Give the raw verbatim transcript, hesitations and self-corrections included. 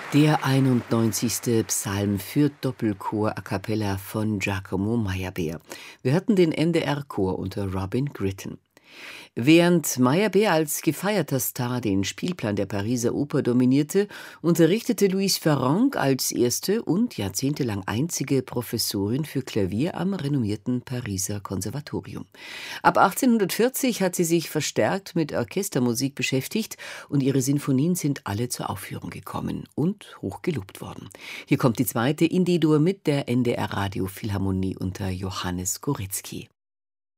Der einundneunzigste Psalm für Doppelchor a cappella von Giacomo Meyerbeer. Wir hörten den N D R-Chor unter Robin Gritton. Während Meyerbeer als gefeierter Star den Spielplan der Pariser Oper dominierte, unterrichtete Louise Farrenc als erste und jahrzehntelang einzige Professorin für Klavier am renommierten Pariser Konservatorium. Ab achtzehnhundertvierzig hat sie sich verstärkt mit Orchestermusik beschäftigt und ihre Sinfonien sind alle zur Aufführung gekommen und hoch gelobt worden. Hier kommt die zweite in D-Dur mit der N D R Radio Philharmonie unter Johannes Goretzky.